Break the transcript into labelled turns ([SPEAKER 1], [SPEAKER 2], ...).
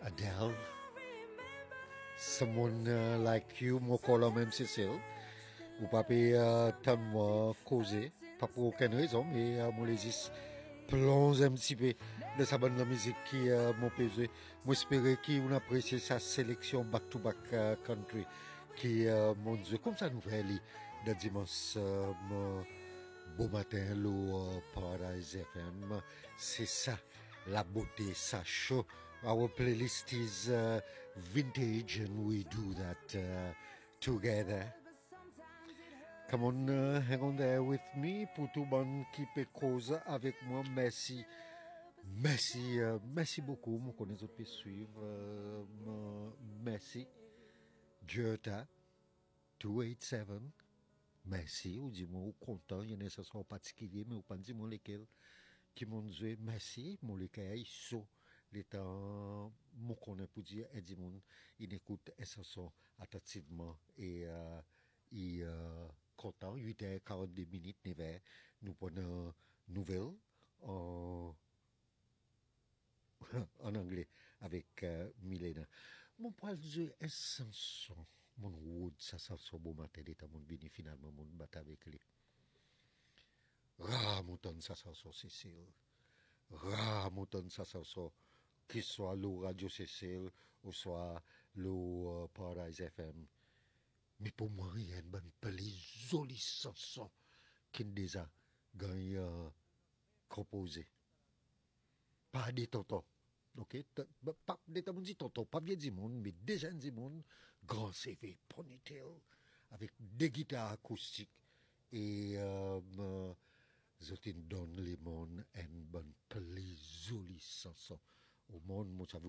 [SPEAKER 1] Adele, someone like you, mon collant même Cécile, ou pas tant moi causer, pas pour aucune raison, mais moi les plonge un petit peu de sa bonne musique qui m'a pesé. Moi j'espère qu'on apprécie sa sélection back-to-back country qui, mon Dieu, comme ça nous fait de dimanche beau matin, le Paradise FM. C'est ça, la beauté, ça chaud. Our playlist is vintage and we do that together. Come on, hang on there with me. Pour tout le monde qui peut causer avec moi, merci. Merci, merci beaucoup. Mon connaît autres peut suivre. Merci. Jota 287. Merci. Ou dis-moi, ou content. Il y en a ça sont particulier, mais ou pas dis-moi lesquels qui m'ont dit merci. Mon lesquels sont les temps. Mon connaît pour dire, et dis-moi, il écoute et ça sont attentivement et content, 8h42 minutes, nous prenons nouvelle en, en anglais avec Milena. Mon poil de essence, mon wood, ça sent beau matin, d'état mon vini finalement, mon bat avec lui. Mouton, ça sent Cécile. Mouton, ça sent qu'il soit le Radio Cécile ou soit le Paradise FM. Mais pour moi, il y a une bonne jolie chanson qui déjà gagné composé. Pas des tontons. Ok? Pas des tontons, pas bien du monde, mais déjà du monde, grand CV, ponytail, avec des guitares acoustiques et Zotin donne les mondes une bonne jolie chanson. Au monde, moi, ça